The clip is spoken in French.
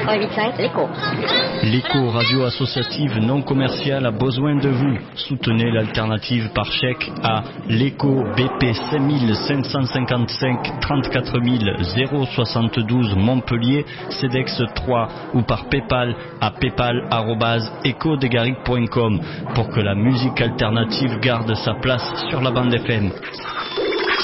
88.5, l'écho. L'écho radio associative non commerciale a besoin de vous. Soutenez l'alternative par chèque à l'écho BP 5555 34 072 Montpellier, CEDEX 3 ou par PayPal à paypal@ecodegaric.com pour que la musique alternative garde sa place sur la bande FM.